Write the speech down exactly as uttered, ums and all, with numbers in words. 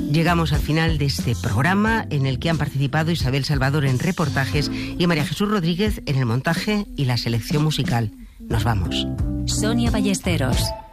Llegamos al final de este programa en el que han participado Isabel Salvador en reportajes y María Jesús Rodríguez en el montaje y la selección musical. Nos vamos. Sonia Ballesteros.